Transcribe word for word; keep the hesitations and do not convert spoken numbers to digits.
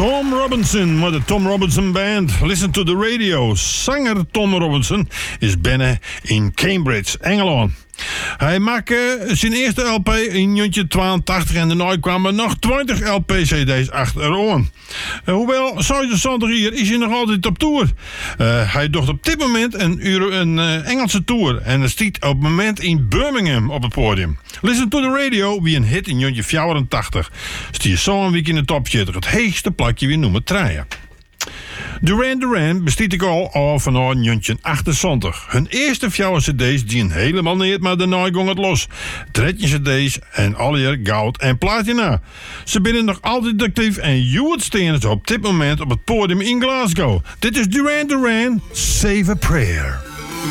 Tom Robinson met de Tom Robinson Band. Listen to the radio. Zanger Tom Robinson is binnen in Cambridge, Engeland. Hij maakte zijn eerste L P in negentien tweeëntachtig en daarna kwamen er nog twintig L P-cd's achteraan. Uh, hoewel, zevenenzestig hier is hij nog altijd op tour. Uh, hij doet op dit moment een, Euro, een uh, Engelse tour en hij staat op het moment in Birmingham op het podium. Listen to the radio, wie een hit in negentien vierentachtig. Stier zo'n week in de top zitten, het heegste plakje weer noemen treien. Duran Duran bestiet ik al, al vanaf negentien achtenzestig. Hun eerste vier cd's die helemaal niet, maar daarna ging het los. dertien cd's en alweer goud en platina. Ze binnen nog altijd actief en Hewett staan ze op dit moment op het podium in Glasgow. Dit is Duran Duran, Save a Prayer.